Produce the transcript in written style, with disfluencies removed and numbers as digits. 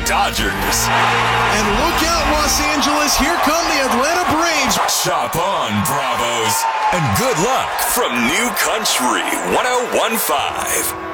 Dodgers. And look out, Los Angeles, here come the Atlanta Braves. Shop on, Bravos. And good luck from New Country 101.5.